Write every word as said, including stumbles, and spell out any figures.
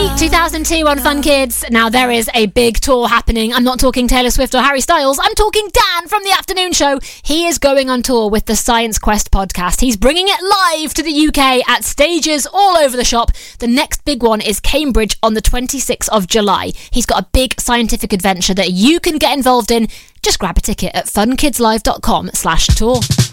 May two thousand two on Fun Kids. Now, there is a big tour happening. I'm not talking Taylor Swift or Harry Styles. I'm talking Dan from The Afternoon Show. He is going on tour with the Science Quest podcast. He's bringing it live to the U K at stages all over the shop. The next big one is Cambridge on the twenty-sixth of July. He's got a big scientific adventure that you can get involved in. Just grab a ticket at funkidslive.com slash tour.